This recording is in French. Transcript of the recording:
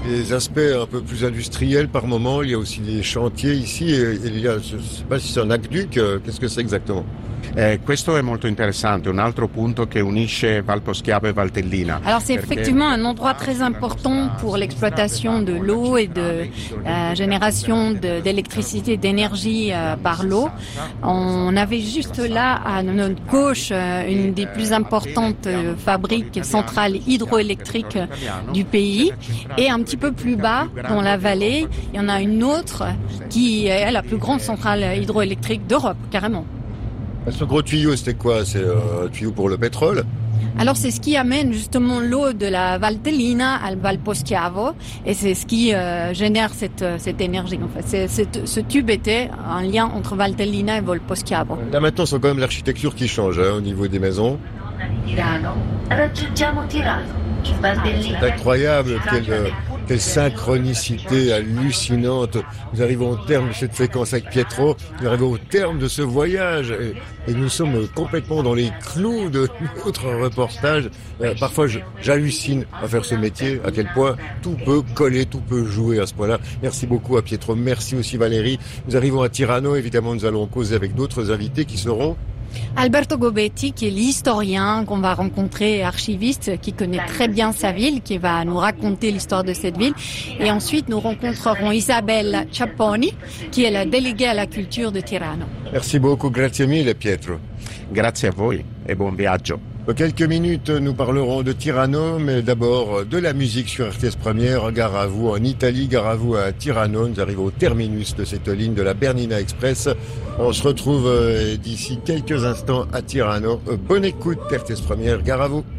des aspects un peu plus industriels par moment. Il y a aussi des chantiers ici. Et il y a, je ne sais pas si c'est un aqueduc. Qu'est-ce que c'est exactement? Questo è molto interessante, un altro punto che unisce Valposchiavo e Valtellina. Alors c'est effectivement un endroit très important pour l'exploitation de l'eau et de génération d'électricité, d'énergie par l'eau. On avait juste là à notre gauche une des plus importantes fabriques centrales hydroélectriques du pays, et un petit peu plus bas dans la vallée, il y en a une autre qui est la plus grande centrale hydroélectrique d'Europe, carrément. Ce gros tuyau, c'était quoi? C'est un tuyau pour le pétrole? Alors c'est ce qui amène justement l'eau de la Valtellina à Valposchiavo, et c'est ce qui génère cette énergie. En fait, ce tube était un lien entre Valtellina et Valposchiavo. Là maintenant, c'est quand même l'architecture qui change au niveau des maisons. C'est incroyable, quelle synchronicité hallucinante. Nous arrivons au terme de cette séquence avec Pietro, nous arrivons au terme de ce voyage et nous sommes complètement dans les clous de notre reportage. Parfois j'hallucine à faire ce métier, à quel point tout peut coller, tout peut jouer à ce point-là. Merci beaucoup à Pietro, merci aussi Valérie. Nous arrivons à Tirano, évidemment nous allons causer avec d'autres invités qui seront Alberto Gobetti, qui est l'historien qu'on va rencontrer, archiviste, qui connaît très bien sa ville, qui va nous raconter l'histoire de cette ville. Et ensuite, nous rencontrerons Isabella Ciapponi, qui est la déléguée à la culture de Tirano. Merci beaucoup, grazie mille Pietro. Grazie a voi e buon viaggio. Dans quelques minutes, nous parlerons de Tirano, mais d'abord de la musique sur RTS Première. Gare à vous en Italie, gare à vous à Tirano. Nous arrivons au terminus de cette ligne de la Bernina Express. On se retrouve d'ici quelques instants à Tirano. Bonne écoute, RTS Première, gare à vous.